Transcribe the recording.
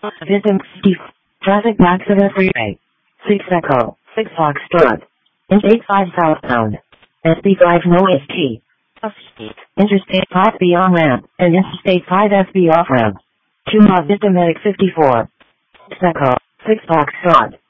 Victim Steve. Traffic backs of the freeway. 6 Echo. 6 Foxtrot. Intake 5 southbound. SB5 no ST. Interstate 5B on ramp, and Interstate 5SB off ramp. 2 Mazda Medic 54. 6 Echo. 6 Foxtrot.